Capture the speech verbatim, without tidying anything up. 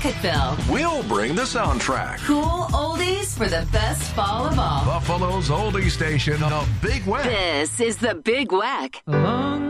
Pocketville. We'll bring the soundtrack. Cool oldies for the best fall of all. Buffalo's oldie station, The Big Wack. This is The Big Wack. Along